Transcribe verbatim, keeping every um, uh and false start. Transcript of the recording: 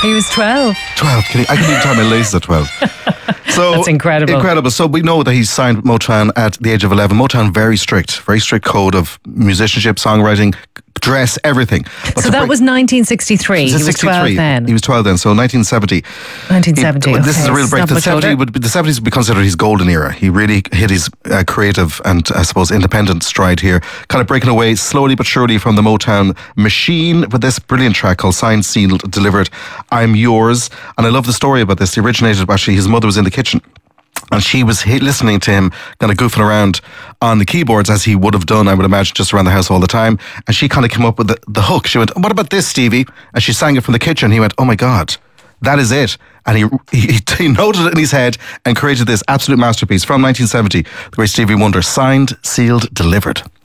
He was twelve. twelve. Can you, I couldn't even tie my laces at twelve. So That's incredible. Incredible. So we know that he signed Motown at the age of eleven. Motown, very strict, very strict code of musicianship, songwriting, dress, everything. But so that break, was nineteen sixty-three. He was twelve then. He was twelve then. So nineteen seventy. nineteen seventy. He, okay. This is a real break. The seventies would be, the seventies would be considered his golden era. He really hit his uh, creative and I suppose independent stride here, kind of breaking away slowly but surely from the Motown machine with this brilliant track called Signed, Sealed, Delivered, I'm Yours. And I love the story about this. He originated actually, his mother was in the kitchen. And she was listening to him kind of goofing around on the keyboards as he would have done, I would imagine, just around the house all the time. And she kind of came up with the, the hook. She went, what about this, Stevie? And she sang it from the kitchen. He went, oh my God, that is it. And he, he he noted it in his head and created this absolute masterpiece from nineteen seventy, the great Stevie Wonder, Signed, Sealed, Delivered.